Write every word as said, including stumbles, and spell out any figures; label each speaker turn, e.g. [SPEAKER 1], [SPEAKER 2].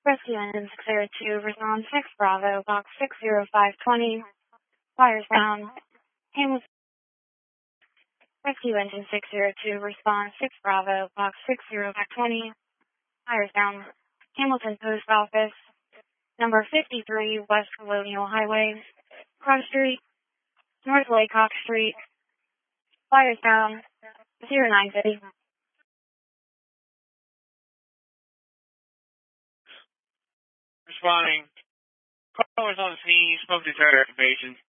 [SPEAKER 1] Rescue engine six zero two, respond six Bravo, box six zero five twenty, fires down, Hamilton. Rescue engine six zero two, respond six Bravo, box six zero five twenty, fires down, Hamilton Post Office, number fifty-three, West Colonial Highway, Cross Street, North Laycock Street, fires down, zero nine fifty.
[SPEAKER 2] Responding. Callers on the scene, smoke detector activation.